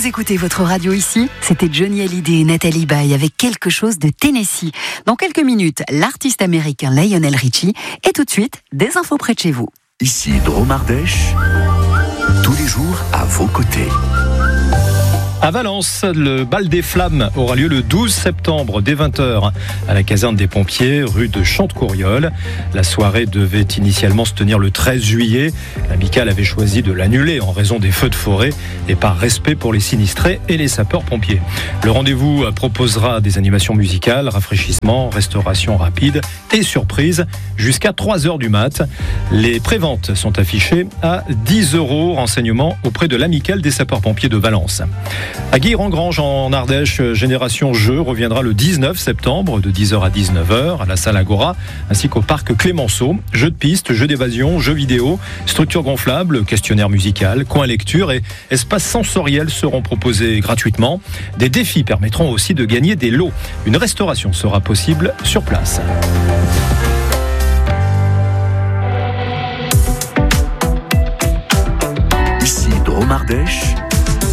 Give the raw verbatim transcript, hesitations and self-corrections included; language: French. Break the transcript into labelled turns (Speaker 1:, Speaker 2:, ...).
Speaker 1: écoutez votre radio ici, c'était Johnny Hallyday et Nathalie Baye avec Quelque chose de Tennessee. Dans quelques minutes, l'artiste américain Lionel Richie et tout de suite, des infos près de chez vous.
Speaker 2: Ici Drôme Ardèche, tous les jours à vos côtés.
Speaker 3: À Valence, le bal des flammes aura lieu le douze septembre dès vingt heures à la caserne des pompiers, rue de Chantecouriol. La soirée devait initialement se tenir le treize juillet. L'amicale avait choisi de l'annuler en raison des feux de forêt et par respect pour les sinistrés et les sapeurs-pompiers. Le rendez-vous proposera des animations musicales, rafraîchissements, restauration rapide et surprise jusqu'à trois heures du mat. Les préventes sont affichées à dix euros. Renseignements auprès de l'amicale des sapeurs-pompiers de Valence. À Guilherand-Grange en Ardèche, Génération Jeux reviendra le dix-neuf septembre de dix heures à dix-neuf heures à la salle Agora ainsi qu'au parc Clémenceau. Jeux de piste, jeux d'évasion, jeux vidéo, structures gonflables, questionnaire musical, coin lecture et espace sensoriel seront proposés gratuitement. Des défis permettront aussi de gagner des lots. Une restauration sera possible sur place.
Speaker 2: Ici Drôme Ardèche.